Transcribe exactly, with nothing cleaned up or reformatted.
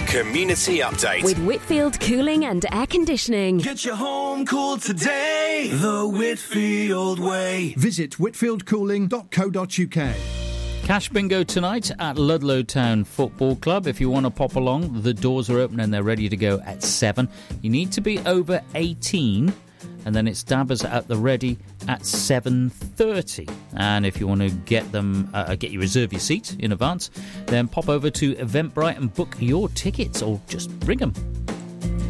Community Update. With Whitfield Cooling and Air Conditioning. Get your home cooled today the Whitfield way. Visit whitfield cooling dot co dot uk. Cash bingo tonight at Ludlow Town Football Club. If you want to pop along, the doors are open and they're ready to go at seven. You need to be over eighteen, and then it's dabbers at the ready at seven thirty. And if you want to get them, uh, get you reserve your seat in advance, then pop over to Eventbrite and book your tickets, or just ring them